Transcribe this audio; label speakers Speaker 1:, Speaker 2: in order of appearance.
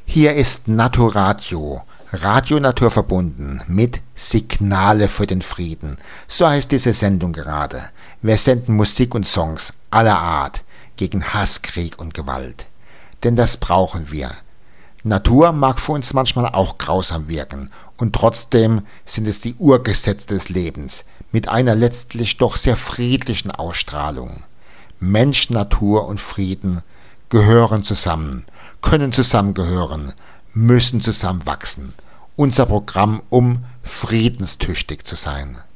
Speaker 1: Hier ist Naturadio, Radio Natur verbunden mit Signale für den Frieden. So heißt diese Sendung gerade. Wir senden Musik und Songs aller Art gegen Hass, Krieg und Gewalt. Denn das brauchen wir. Natur mag für uns manchmal auch grausam wirken und trotzdem sind es die Urgesetze des Lebens mit einer letztlich doch sehr friedlichen Ausstrahlung. Mensch, Natur und Frieden gehören zusammen, können zusammengehören, müssen zusammen wachsen. Unser Programm, um friedenstüchtig zu sein.